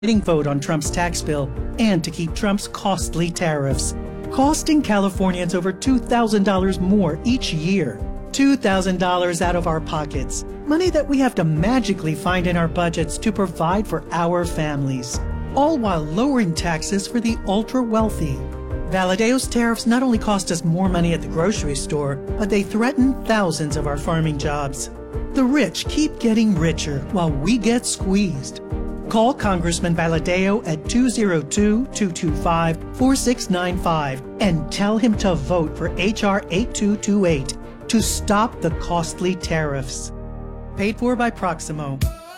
vote on Trump's tax bill and to keep Trump's costly tariffs, costing Californians over $2,000 more each year. $2,000 out of our pockets, money that we have to magically find in our budgets to provide for our families, all while lowering taxes for the ultra-wealthy. Valadeo's tariffs not only cost us more money at the grocery store, but they threaten thousands of our farming jobs. The rich keep getting richer while we get squeezed. Call Congressman Valadeo at 202-225-4695 and tell him to vote for H.R. 8228 to stop the costly tariffs. Paid for by Proximo.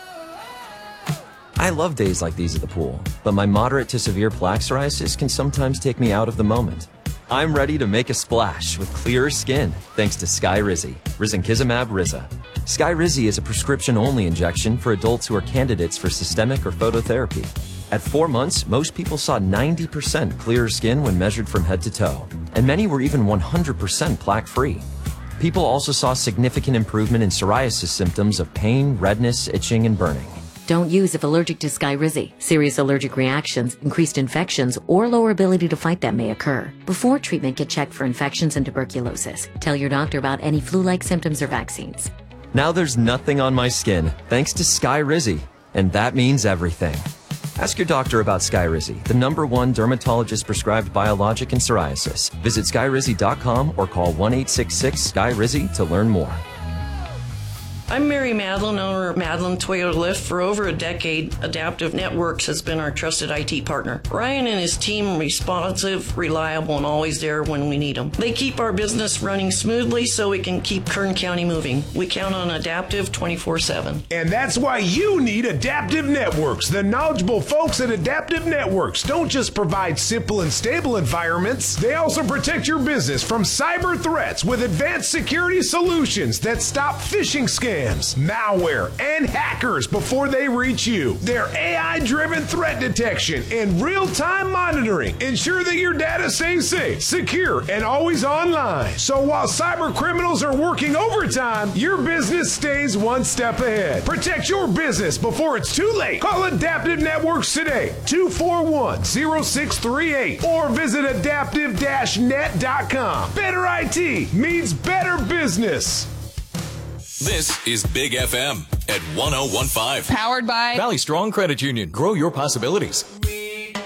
I love days like these at the pool, but my moderate to severe plaque psoriasis can sometimes take me out of the moment. I'm ready to make a splash with clearer skin thanks to Skyrizi, risankizumab Riza. Skyrizi is a prescription-only injection for adults who are candidates for systemic or phototherapy. At 4 months, most people saw 90% clearer skin when measured from head to toe, and many were even 100% plaque-free. People also saw significant improvement in psoriasis symptoms of pain, redness, itching, and burning. Don't use if allergic to Skyrizi. Serious allergic reactions, increased infections, or lower ability to fight them may occur. Before treatment, get checked for infections and tuberculosis. Tell your doctor about any flu-like symptoms or vaccines. Now there's nothing on my skin, thanks to Skyrizi, and that means everything. Ask your doctor about Skyrizi, the #1 dermatologist-prescribed biologic in psoriasis. Visit Skyrizi.com or call 1-866-SKYRIZI to learn more. I'm Mary Madeline, owner of Madeline Toyota Lift. For over a decade, Adaptive Networks has been our trusted IT partner. Ryan and his team are responsive, reliable, and always there when we need them. They keep our business running smoothly so we can keep Kern County moving. We count on Adaptive 24/7. And that's why you need Adaptive Networks. The knowledgeable folks at Adaptive Networks don't just provide simple and stable environments, they also protect your business from cyber threats with advanced security solutions that stop phishing scams, malware, and hackers before they reach you. Their AI-driven threat detection and real-time monitoring ensure that your data stays safe, secure, and always online. So while cyber criminals are working overtime, your business stays one step ahead. Protect your business before it's too late. Call Adaptive Networks today, 241-0638, or visit adaptive-net.com. Better IT means better business. This is Big FM at 1015. Powered by Valley Strong Credit Union. Grow your possibilities.